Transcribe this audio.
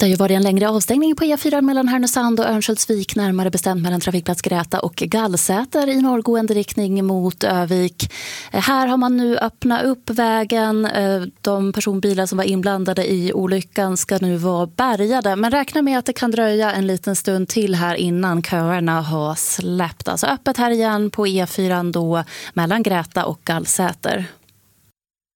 Det har ju varit en längre avstängning på E4 mellan Härnösand och Örnsköldsvik, närmare bestämt mellan trafikplats Gräta och Gallsäter i norrgående riktning mot Övik. Här har man nu öppnat upp vägen. De personbilar som var inblandade i olyckan ska nu vara bärgade, men räkna med att det kan dröja en liten stund till här innan köerna har släppt. Alltså öppet här igen på E4 då mellan Gräta och Gallsäter.